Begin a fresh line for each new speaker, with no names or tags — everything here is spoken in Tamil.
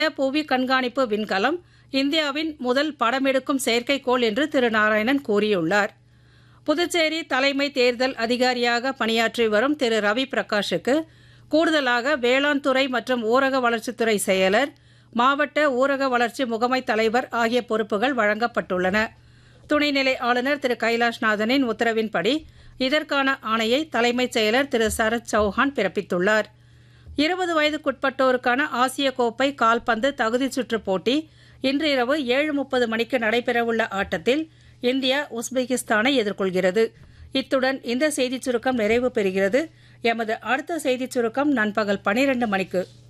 புவி கண்காணிப்பு விண்கலம் இந்தியாவின் முதல் படமெடுக்கும் செயற்கைக்கோள் என்று திரு நாராயணன் கூறியுள்ளார். புதுச்சேரி தலைமை தேர்தல் அதிகாரியாக பணியாற்றி வரும் திரு ரவி பிரகாஷுக்கு கூடுதலாக வேளாண் துறை மற்றும் ஊரக வளர்ச்சித்துறை செயலர், மாவட்ட ஊரக வளர்ச்சி முகமை தலைவர் ஆகிய பொறுப்புகள் வழங்கப்பட்டுள்ளன. துணைநிலை ஆளுநர் திரு கைலாஷ்நாதனின் உத்தரவின்படி இதற்கான ஆணையை தலைமைச் செயலர் திரு சரத் சௌஹான் பிறப்பித்துள்ளார். 20 வயதுக்குட்பட்டோருக்கான ஆசிய கோப்பை கால்பந்து தகுதிச் சுற்றுப் போட்டி இன்று இரவு 7:30 மணிக்கு நடைபெறவுள்ள ஆட்டத்தில் இந்தியா உஸ்பெகிஸ்தானை எதிர்கொள்கிறது. இத்துடன் இந்த செய்திச் சுருக்கம் நிறைவு பெறுகிறது. எமது அடுத்த செய்திச் சுருக்கம் நண்பகல் 12 மணிக்கு.